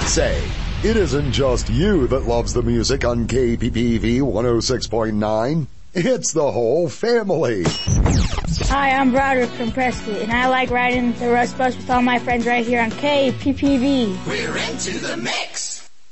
Say, it isn't just you that loves the music on KPPV 106.9. It's the whole family. Hi, I'm Broderick from Prescott, and I like riding the Rust Bus with all my friends right here on KPPV. We're into the mix.